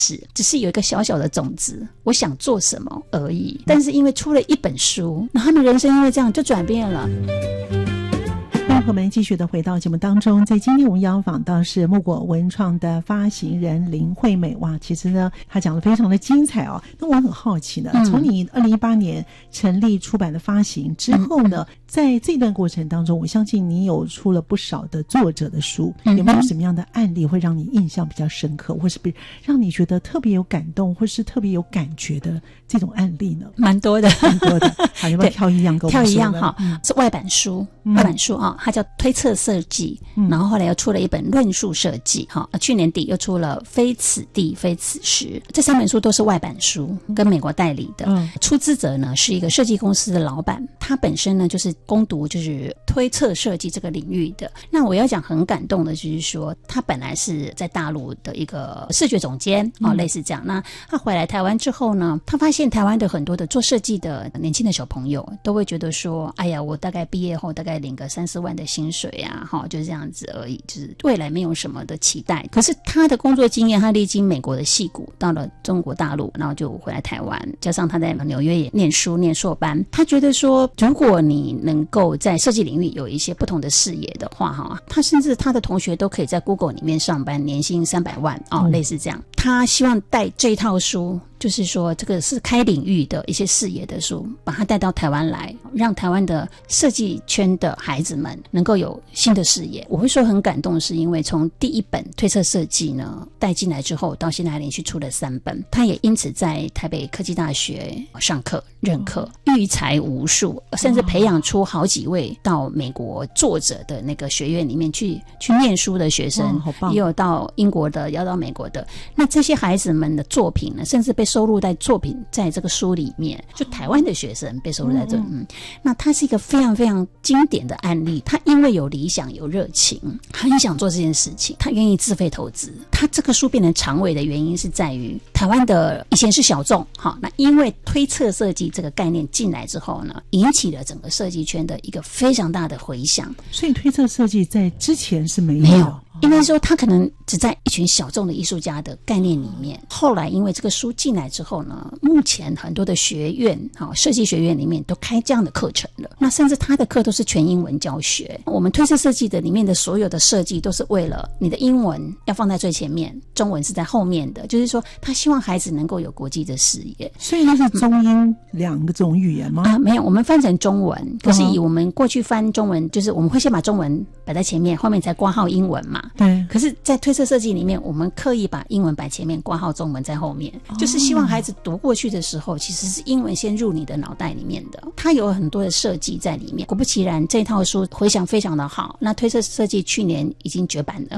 只是有一个小小的种子，我想做什么而已。但是因为出了一本书，那他们人生因为这样就转变了。 朋友们继续的回到节目当中，在今天我们邀访到是木果文创的发行人林惠美。哇，其实呢她讲的非常的精彩哦。那我很好奇呢，从你2018年成立出版的发行之后呢，在这段过程当中，我相信你有出了不少的作者的书，有没有什么样的案例会让你印象比较深刻，或是让你觉得特别有感动或是特别有感觉的这种案例呢？ 蛮多的。 好，有没有挑一样跟我们说？挑一样哈，是外版书，外版书啊，它叫推测设计，然后后来又出了一本论述设计，去年底又出了非此地非此时，这3本书都是外版书，跟美国代理的。出资者呢是一个设计公司的老板，他本身呢就是攻读就是推测设计这个领域的。那我要讲很感动的就是说，他本来是在大陆的一个视觉总监类似这样。那他回来台湾之后呢，他发现台湾的很多的做设计的年轻的小朋友都会觉得说，哎呀，我大概毕业后大概领个3-4万的薪水啊，就是这样子而已，就是未来没有什么的期待。可是他的工作经验，他历经美国的矽谷，到了中国大陆，然后就回来台湾，加上他在纽约也念书念硕班，他觉得说，如果你能够在设计领域有一些不同的视野的话，他甚至他的同学都可以在 Google 里面上班，年薪300万类似这样。他希望带这一套书，就是说这个是开领域的一些视野的书，把它带到台湾来，让台湾的设计圈的孩子们能够有新的视野。我会说很感动，是因为从第一本推测设计呢带进来之后，到现在还连续出了3本，他也因此在台北科技大学上课任课，育才无数，甚至培养出好几位到美国作者的那个学院里面去念书的学生，也有到英国的，也有到美国的。那这些孩子们的作品呢，甚至被收录在作品在这个书里面，就台湾的学生被收录在这那它是一个非常非常经典的案例。他因为有理想有热情，他很想做这件事情，他愿意自费投资。他这个书变成长尾的原因是在于台湾的以前是小众，那因为推测设计这个概念进来之后呢，引起了整个设计圈的一个非常大的回响。 所以推测设计在之前是没有， 应该说他可能只在一群小众的艺术家的概念里面，后来因为这个书进来之后呢，目前很多的学院设计学院里面都开这样的课程了，那甚至他的课都是全英文教学。我们推测设计的里面的所有的设计都是为了你的英文要放在最前面，中文是在后面的，就是说他希望孩子能够有国际的视野。 所以那是中英2种语言吗？ 没有，我们翻成中文，可是以我们过去翻中文，就是我们会先把中文摆在前面，后面才括号英文嘛。 对。 可是在推测设计里面，我们刻意把英文摆前面，括号中文在后面，就是希望孩子读过去的时候，其实是英文先入你的脑袋里面的。它有很多的设计在里面。果不其然，这套书回响非常的好。那推测设计去年已经绝版了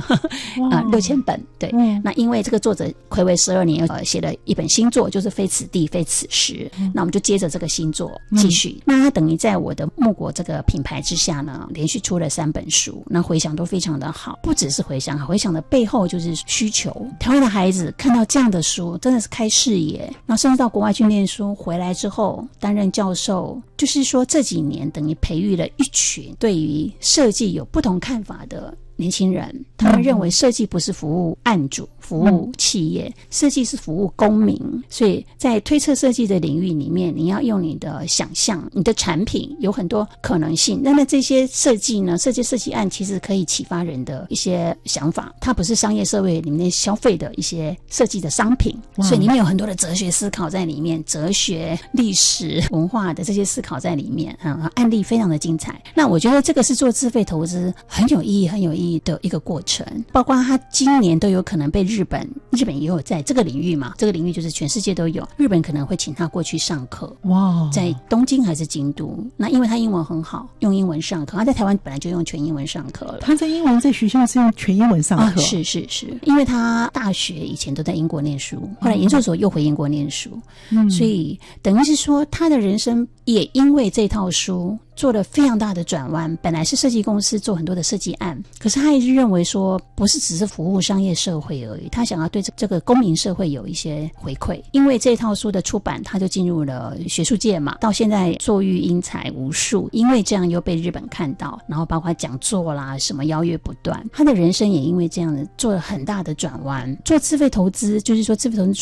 ，6000本。对，那因为这个作者睽违12年写了一本新作，就是非此地非此时。那我们就接着这个新作继续。那它等于在我的木果这个品牌之下呢，连续出了3本书，那回响都非常的好。不只是回响好，回响的背后就是需求。台湾的孩子看到这样的书真的是开视野，那甚至到国外去念书，回来之后担任教授，就是说这几年等于培育了一群对于设计有不同看法的年轻人。他们认为设计不是服务案主服务企业，设计是服务公民。所以在推测设计的领域里面，你要用你的想象，你的产品有很多可能性。那么这些设计呢，设计案其实可以启发人的一些想法，它不是商业社会里面消费的一些设计的商品，所以里面有很多的哲学思考在里面，哲学历史文化的这些思考在里面，案例非常的精彩。那我觉得这个是做自费投资很有意义的一个过程。包括他今年都有可能被日本也有在这个领域嘛，这个领域就是全世界都有，日本可能会请他过去上课。 哇，在东京还是京都。那因为他英文很好，用英文上课。他在台湾本来就用全英文上课了。 他在英文在学校是用全英文上课？ 是，因为他大学以前都在英国念书，后来研究所又回英国念书，所以等于是说他的人生也因为这套书做了非常大的转弯。本来是设计公司做很多的设计案，可是他一直认为说不是只是服务商业社会而已，他想要对这个公民社会有一些回馈。因为这套书的出版，他就进入了学术界嘛，到现在作育英才无数，因为这样又被日本看到，然后包括讲座啦什么邀约不断，他的人生也因为这样的做了很大的转弯。做自费投资，就是说自费投资